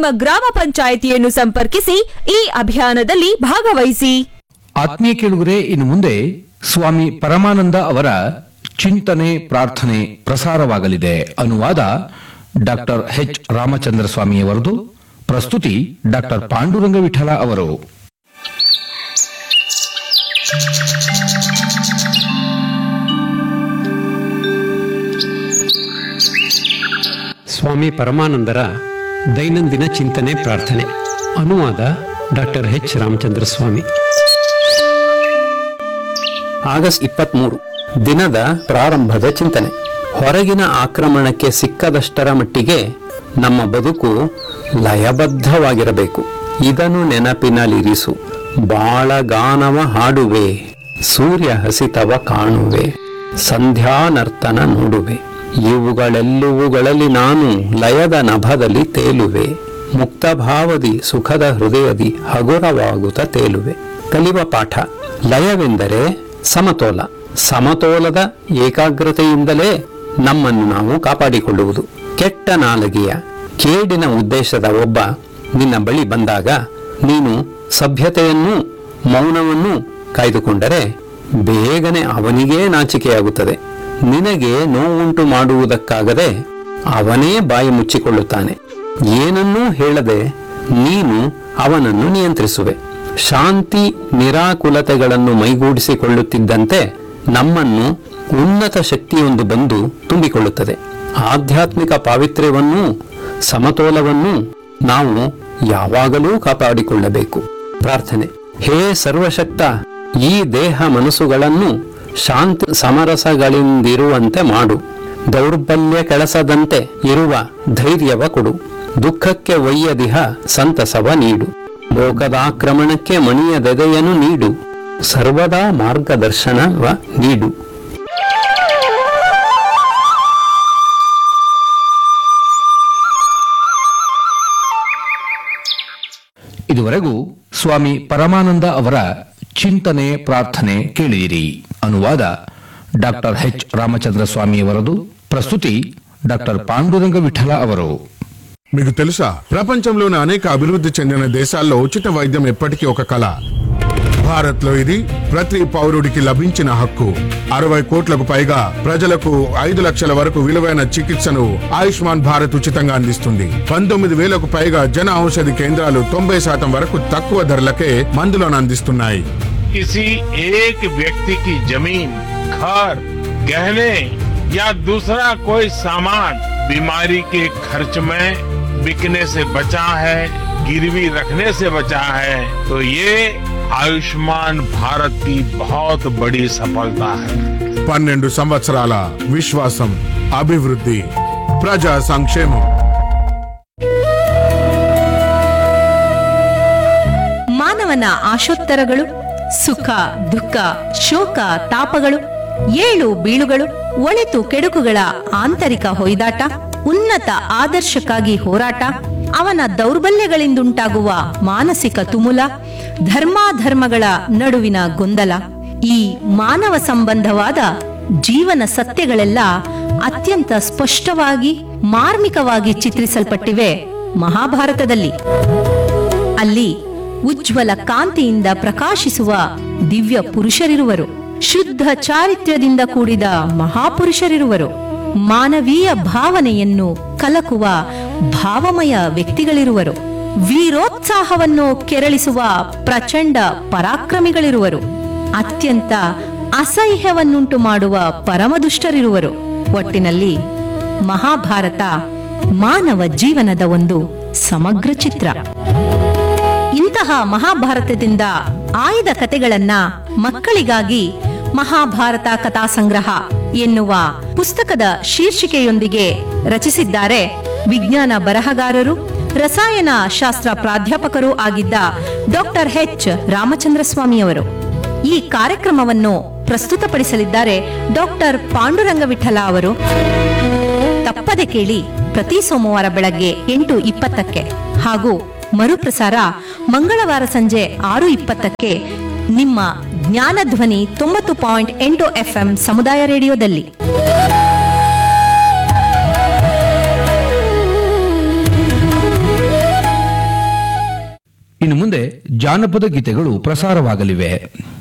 ನಿಮ್ಮ ಗ್ರಾಮ ಪಂಚಾಯಿತಿಯನ್ನು ಸಂಪರ್ಕಿಸಿ ಈ ಅಭಿಯಾನದಲ್ಲಿ ಭಾಗವಹಿಸಿ. ಆತ್ಮೀಯ ಕೇಳುಗರೆ, ಇನ್ನು ಮುಂದೆ ಸ್ವಾಮಿ ಪರಮಾನಂದ ಅವರ ಚಿಂತನೆ ಪ್ರಾರ್ಥನೆ ಪ್ರಸಾರವಾಗಲಿದೆ. ಅನುವಾದ ಡಾಕ್ಟರ್ ಎಚ್ ರಾಮಚಂದ್ರ ಸ್ವಾಮಿಯವರದು. ಪ್ರಸ್ತುತಿ ಡಾಕ್ಟರ್ ಪಾಂಡುರಂಗ ವಿಠಲ ಅವರು. ಸ್ವಾಮಿ ಪರಮಾನಂದರ ದೈನಂದಿನ ಚಿಂತನೆ ಪ್ರಾರ್ಥನೆ. ಅನುವಾದ ಡಾಕ್ಟರ್ ಎಚ್ ರಾಮಚಂದ್ರ ಸ್ವಾಮಿ. ಆಗಸ್ಟ್ 23 ದಿನದ ಪ್ರಾರಂಭದ ಚಿಂತನೆ. ಹೊರಗಿನ ಆಕ್ರಮಣಕ್ಕೆ ಸಿಕ್ಕದಷ್ಟರ ಮಟ್ಟಿಗೆ ನಮ್ಮ ಬದುಕು ಲಯಬದ್ಧವಾಗಿರಬೇಕು. ಇದನ್ನು ನೆನಪಿನಲ್ಲಿರಿಸು. ಬಾಳಗಾನವ ಹಾಡುವೆ, ಸೂರ್ಯ ಹಸಿತವ ಕಾಣುವೆ, ಸಂಧ್ಯಾನರ್ತನ ನೋಡುವೆ. ಇವುಗಳೆಲ್ಲವುಗಳಲ್ಲಿ ನಾನು ಲಯದ ನಭದಲ್ಲಿ ತೇಲುವೆ. ಮುಕ್ತ ಭಾವದಿ ಸುಖದ ಹೃದಯದಿ ಹಗುರವಾಗುತ್ತ ತೇಲುವೆ. ಕಲಿವ ಪಾಠ. ಲಯವೆಂದರೆ ಸಮತೋಲ. ಸಮತೋಲದ ಏಕಾಗ್ರತೆಯಿಂದಲೇ ನಮ್ಮನ್ನು ನಾವು ಕಾಪಾಡಿಕೊಳ್ಳುವುದು. ಕೆಟ್ಟ ನಾಲಗೆಯ ಕೇಡಿನ ಉದ್ದೇಶದ ಒಬ್ಬ ನಿನ್ನ ಬಳಿ ಬಂದಾಗ ನೀನು ಸಭ್ಯತೆಯನ್ನು ಮೌನವನ್ನು ಕಾಯ್ದುಕೊಂಡರೆ ಬೇಗನೆ ಅವನಿಗೇ ನಾಚಿಕೆಯಾಗುತ್ತದೆ. ನಿನಗೆ ನೋವುಂಟು ಮಾಡುವುದಕ್ಕಾಗದೆ ಅವನೇ ಬಾಯಿ ಮುಚ್ಚಿಕೊಳ್ಳುತ್ತಾನೆ. ಏನನ್ನೂ ಹೇಳದೆ ನೀನು ಅವನನ್ನು ನಿಯಂತ್ರಿಸುವೆ. ಶಾಂತಿ ನಿರಾಕುಲತೆಗಳನ್ನು ಮೈಗೂಡಿಸಿಕೊಳ್ಳುತ್ತಿದ್ದಂತೆ ನಮ್ಮನ್ನು ಉನ್ನತ ಶಕ್ತಿಯೊಂದು ಬಂದು ತುಂಬಿಕೊಳ್ಳುತ್ತದೆ. ಆಧ್ಯಾತ್ಮಿಕ ಪಾವಿತ್ರ್ಯವನ್ನೂ ಸಮತೋಲವನ್ನೂ ನಾವು ಯಾವಾಗಲೂ ಕಾಪಾಡಿಕೊಳ್ಳಬೇಕು. ಪ್ರಾರ್ಥನೆ. ಹೇ ಸರ್ವಶಕ್ತ, ಈ ದೇಹ ಮನಸ್ಸುಗಳನ್ನು ಶಾಂತಿ ಸಮರಸಗಳಿಂದಿರುವಂತೆ ಮಾಡು. ದೌರ್ಬಲ್ಯ ಕೆಳಸದಂತೆ ಇರುವ ಧೈರ್ಯವ ಕೊಡು. ದುಃಖಕ್ಕೆ ಒಯ್ಯದಿಹ ಸಂತಸವ ನೀಡು. ಲೋಕದಾಕ್ರಮಣಕ್ಕೆ ಮಣಿಯದೆದೆಯನ್ನು ನೀಡು. ಸರ್ವದಾ ಮಾರ್ಗದರ್ಶನವ ನೀಡು. ಇದುವರೆಗೂ ಸ್ವಾಮಿ ಪರಮಾನಂದ ಅವರ ಚಿಂತನೆ ಪ್ರಾರ್ಥನೆ ಕೇಳಿದಿರಿ. ಅನುವಾದ doctor H Ramachandra స్వామిಯವರದು. ప్రస్తుతి doctor Panduranga Vitthala ಅವರು. మీకు తెలుసా, ప్రపంచంలోని అనేక అభివృద్ధి చెందిన దేశాల్లో ఉచిత వైద్యం ఎప్పటికీ ఒక కళ. భారత్ లో ఇది ప్రతి పౌరుడికి లభించిన హక్కు. 60 కోట్లకు పైగా ప్రజలకు 5 లక్షల వరకు విలువైన చికిత్సను ఆయుష్మాన్ భారత్ ఉచితంగా అందిస్తుంది. 19,000కు పైగా జన ఔషధి కేంద్రాలు 90% వరకు తక్కువ ధరలకే మందులను అందిస్తున్నాయి. किसी एक व्यक्ति की जमीन, घर, गहने या दूसरा कोई सामान बीमारी के खर्च में बिकने से बचा है, गिरवी रखने से बचा है, तो ये आयुष्मान भारत की बहुत बड़ी सफलता है. 12 సంవత్సరాల విశ్వాసం, అభివృద్ధి, ప్రజా సంక్షేమం. ಮಾನವನ ಆಶೋತ್ತರಗಳು, ಸುಖ ದುಃಖ ಶೋಕ ತಾಪಗಳು, ಏಳು ಬೀಳುಗಳು, ಒಳಿತು ಕೆಡುಕುಗಳ ಆಂತರಿಕ ಹೊಯ್ದಾಟ, ಉನ್ನತ ಆದರ್ಶಕ್ಕಾಗಿ ಹೋರಾಟ, ಅವನ ದೌರ್ಬಲ್ಯಗಳಿಂದುಂಟಾಗುವ ಮಾನಸಿಕ ತುಮುಲ, ಧರ್ಮಾಧರ್ಮಗಳ ನಡುವಿನ ಗೊಂದಲ, ಈ ಮಾನವ ಸಂಬಂಧವಾದ ಜೀವನ ಸತ್ಯಗಳೆಲ್ಲ ಅತ್ಯಂತ ಸ್ಪಷ್ಟವಾಗಿ ಮಾರ್ಮಿಕವಾಗಿ ಚಿತ್ರಿಸಲ್ಪಟ್ಟಿವೆ ಮಹಾಭಾರತದಲ್ಲಿ. ಅಲ್ಲಿ ಉಜ್ವಲ ಕಾಂತಿಯಿಂದ ಪ್ರಕಾಶಿಸುವ ದಿವ್ಯ ಪುರುಷರಿರುವರು. ಶುದ್ಧ ಚಾರಿತ್ರ್ಯದಿಂದ ಕೂಡಿದ ಮಹಾಪುರುಷರಿರುವರು. ಮಾನವೀಯ ಭಾವನೆಯನ್ನು ಕಲಕುವ ಭಾವಮಯ ವ್ಯಕ್ತಿಗಳಿರುವರು. ವೀರೋತ್ಸಾಹವನ್ನು ಕೆರಳಿಸುವ ಪ್ರಚಂಡ ಪರಾಕ್ರಮಿಗಳಿರುವರು. ಅತ್ಯಂತ ಅಸಹ್ಯವನ್ನುಂಟು ಮಾಡುವ ಪರಮದುಷ್ಟರಿರುವರು. ಒಟ್ಟಿನಲ್ಲಿ ಮಹಾಭಾರತ ಮಾನವ ಜೀವನದ ಒಂದು ಸಮಗ್ರ ಚಿತ್ರ. ಇಂತಹ ಮಹಾಭಾರತದಿಂದ ಆಯ್ದ ಕಥೆಗಳನ್ನ ಮಕ್ಕಳಿಗಾಗಿ ಮಹಾಭಾರತ ಕಥಾ ಸಂಗ್ರಹ ಎನ್ನುವ ಪುಸ್ತಕದ ಶೀರ್ಷಿಕೆಯೊಂದಿಗೆ ರಚಿಸಿದ್ದಾರೆ ವಿಜ್ಞಾನ ಬರಹಗಾರರು, ರಸಾಯನ ಶಾಸ್ತ್ರ ಪ್ರಾಧ್ಯಾಪಕರೂ ಆಗಿದ್ದ ಡಾಕ್ಟರ್ ಎಚ್ ರಾಮಚಂದ್ರ ಸ್ವಾಮಿಯವರು. ಈ ಕಾರ್ಯಕ್ರಮವನ್ನು ಪ್ರಸ್ತುತಪಡಿಸಲಿದ್ದಾರೆ ಡಾಕ್ಟರ್ ಪಾಂಡುರಂಗ ವಿಠಲ ಅವರು. ತಪ್ಪದೆ ಕೇಳಿ, ಪ್ರತಿ ಸೋಮವಾರ ಬೆಳಗ್ಗೆ 8:20 ಹಾಗೂ ಮರುಪ್ರಸಾರ ಮಂಗಳವಾರ ಸಂಜೆ 6:20 ನಿಮ್ಮ ಜ್ಞಾನಧ್ವನಿ 90.8 FM ಸಮುದಾಯ ರೇಡಿಯೋದಲ್ಲಿ. ಇನ್ನು ಮುಂದೆ ಜಾನಪದ ಗೀತೆಗಳು ಪ್ರಸಾರವಾಗಲಿವೆ.